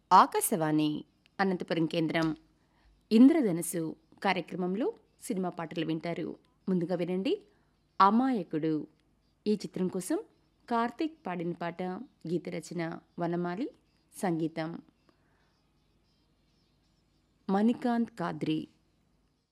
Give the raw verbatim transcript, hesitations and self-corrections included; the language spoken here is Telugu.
ఆకాశవాణి అనంతపురం కేంద్రం ఇంద్రధనుసు కార్యక్రమంలో సినిమా పాటలు వింటారు. ముందుగా వినండి అమాయకుడు. ఈ చిత్రం కోసం కార్తీక్ పాడిన పాట. గీత రచన వనమాలి, సంగీతం మణికాంత్ కాద్రి.